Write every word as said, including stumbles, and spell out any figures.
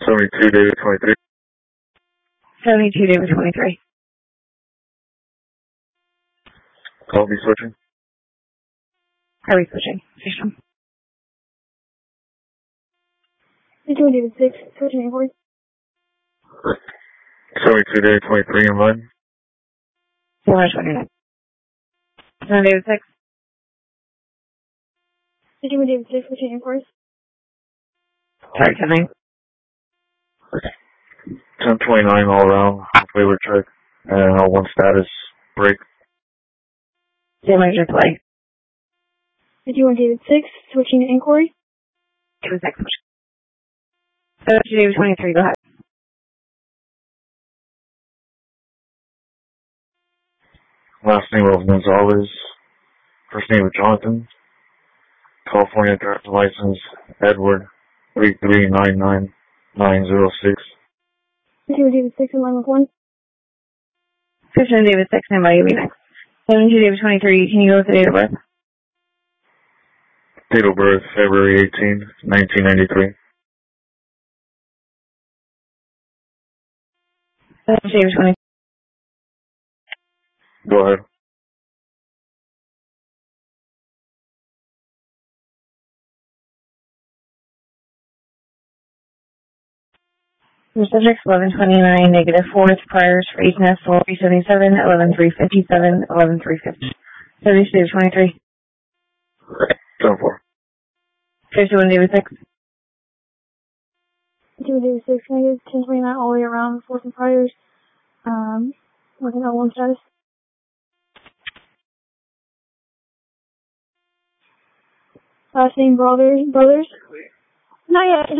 seventy-two, David twenty-three. seventy-two, David twenty-three. I'll be switching. Are we switching? Station. seventy-two, David six, switching inquiry. seventy-two, David twenty-three in line. seven twenty-nine. seven David six. seventy-two, David six, switching inquiries. Sorry, ten nine. ten twenty-nine all around, wayward check, and all one status break. Zero major play. seventy-one, David six, switching inquiry. David six. seventy-two, David twenty-three, go ahead. Last name of Gonzalez. First name of Jonathan. California driver's license, Edward, three three nine nine nine zero six. seventy-two, David six, in line with one. fifteen, David six, and by you next. seventy-two, David twenty-three, can you go with the date of birth? Date of birth, February eighteenth, nineteen ninety-three. seventy-two, David twenty-three. Go ahead. Your subjects eleven twenty-nine, negative fourth, priors for H N S three seventy-seven, eleven three fifty-seven, eleven three fifty. seventy-two, David twenty-three. ten four. fifty-one, David six. seventy-two, David six, negative ten twenty-nine, all the way around, fourth and priors. Um, with an L one status. Last name, brothers, brothers. Not yet.